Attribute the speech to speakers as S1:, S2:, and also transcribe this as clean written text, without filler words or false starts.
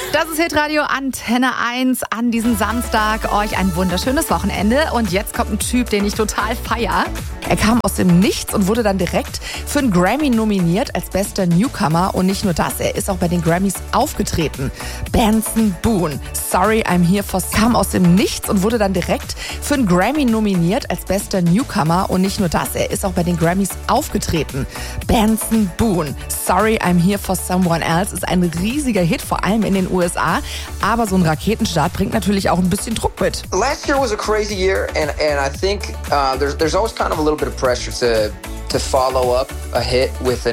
S1: Das ist Hitradio Antenne 1 an diesem Samstag. Euch ein wunderschönes Wochenende. Und jetzt kommt ein Typ, den ich total feier. Er kam aus dem Nichts und wurde dann direkt für einen Grammy nominiert als bester Newcomer. Und nicht nur das, er ist auch bei den Grammys aufgetreten. Benson Boone, Sorry I'm Here for... kam aus dem Nichts und wurde dann direkt für einen Grammy nominiert als bester Newcomer. Und nicht nur das, er ist auch bei den Grammys aufgetreten. Benson Boone, Sorry I'm Here for Someone Else ist ein riesiger Hit, vor allem in den USA. Aber so ein Raketenstart bringt natürlich auch ein bisschen Druck mit.
S2: Last year was a crazy year, and I think there's always kind of a little bit of pressure to follow up a hit with a